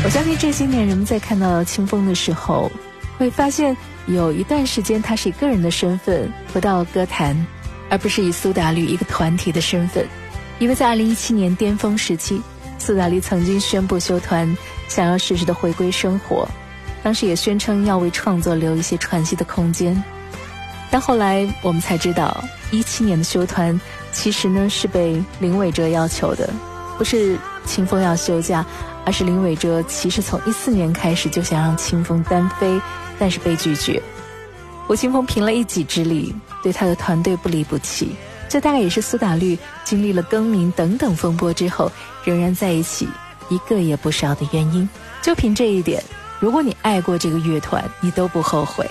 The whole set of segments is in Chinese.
我相信这些年人们在看到清风的时候，会发现有一段时间他是以个人的身份回到歌坛，而不是以苏打绿一个团体的身份。因为在2017年巅峰时期，苏打绿曾经宣布休团，想要适时的回归生活，当时也宣称要为创作留一些喘息的空间。但后来我们才知道，17年的休团其实呢是被林伟哲要求的，不是清风要休假，而是林伟哲其实从14年开始就想让清风单飞，但是被拒绝。吴青峰凭了一己之力，对他的团队不离不弃，这大概也是苏打绿经历了更名等等风波之后仍然在一起一个也不少的原因。就凭这一点，如果你爱过这个乐团，你都不后悔。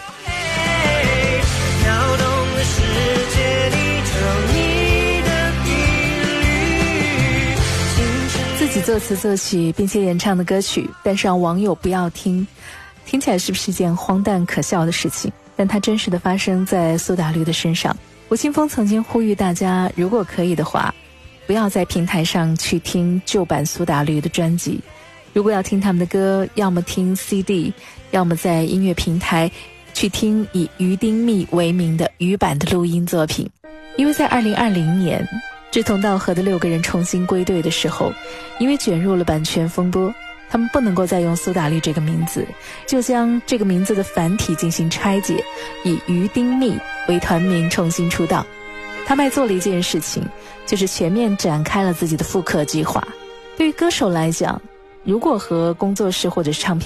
自己作词作曲并且演唱的歌曲，但是让网友不要听，听起来是不是一件荒诞可笑的事情？但它真实的发生在苏打绿的身上。吴青峰曾经呼吁大家，如果可以的话，不要在平台上去听旧版苏打绿的专辑，如果要听他们的歌，要么听 CD， 要么在音乐平台去听以于丁密为名的语版的录音作品。因为在2020年志同道合的6个人重新归队的时候，因为卷入了版权风波，他们不能够再用苏打绿这个名字，就将这个名字的繁体进行拆解，以于丁密为团名重新出道。他们还做了一件事情，就是全面展开了自己的复刻计划。对于歌手来讲，如果和工作室或者是唱片